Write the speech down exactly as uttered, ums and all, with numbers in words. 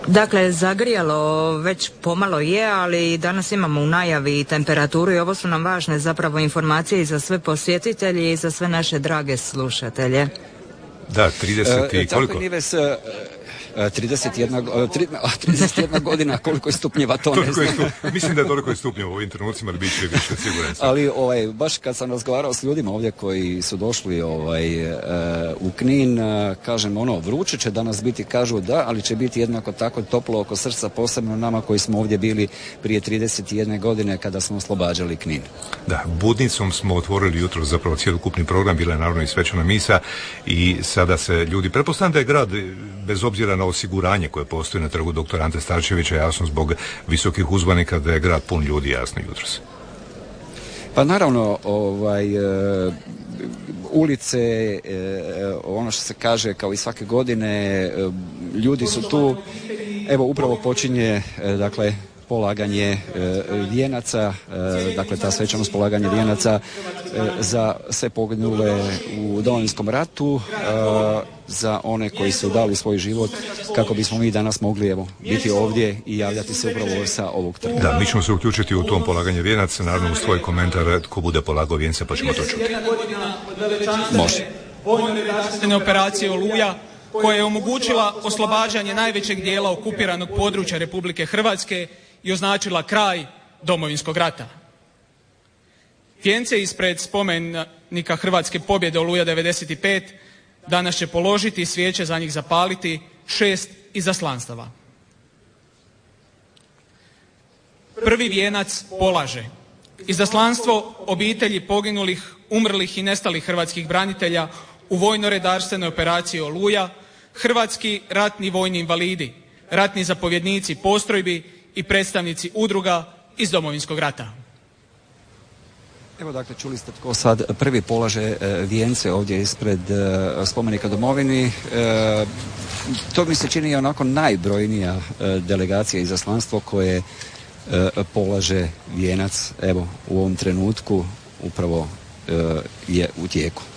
Dakle, zagrijalo već pomalo je, ali danas imamo u najavi temperaturu i ovo su nam važne zapravo informacije i za sve posjetitelje i za sve naše drage slušatelje. Da, trideset i koliko? Tako Nives, trideset jedna godina, koliko je stupnjeva, to ne znam. Mislim da je toliko je stupnjeva u ovim trenucima, ali bit će više, siguran sam. Ali ovaj, baš kad sam razgovarao s ljudima ovdje koji su došli ovaj, u Knin, kažem, ono, vruće će danas biti, kažu da, ali će biti jednako tako toplo oko srca, posebno nama koji smo ovdje bili prije trideset jedne godine kada smo oslobađali Knin. Da, budnicom smo otvorili jutro zapravo cjelokupni program, bila je naravno i svečana misa i sada se ljudi, pretpostavljam da je grad, bez obzira na osiguranje koje postoji na trgu doktora Ante Starčevića, jasno zbog visokih uzvanika, da je grad pun ljudi, jasno, jutros. Pa naravno, ovaj, e, ulice, e, ono što se kaže kao i svake godine, e, ljudi su tu, evo upravo počinje, e, dakle, polaganje e, vijenaca, e, dakle ta svečanost polaganje vijenaca e, za sve poginule u Domovinskom ratu, e, za one koji su dali svoj život kako bismo mi danas mogli evo biti ovdje i javljati se upravo sa ovog trga. Da, mi ćemo se uključiti u tom polaganje vijenaca, naravno uz tvoj komentar tko bude polagao vijence, pa ćemo to čuti. Može. Vojno-redarstvene operacije Oluja koja je omogućila oslobađanje najvećeg dijela okupiranog područja Republike Hrvatske i označila kraj Domovinskog rata. Vijence ispred spomenika Hrvatske pobjede Oluja devedeset pet danas će položiti, svijeće za njih zapaliti šest izaslanstava. Prvi vijenac polaže izaslanstvo obitelji poginulih, umrlih i nestalih hrvatskih branitelja u vojno-redarstvenoj operaciji Oluja, hrvatski ratni vojni invalidi, ratni zapovjednici postrojbi i predstavnici udruga iz Domovinskog rata. Evo dakle, čuli ste tko sad prvi polaže e, vijence ovdje ispred e, spomenika domovini. E, to mi se čini onako najbrojnija e, delegacija i izaslanstvo koje e, polaže vijenac, evo u ovom trenutku upravo e, je u tijeku.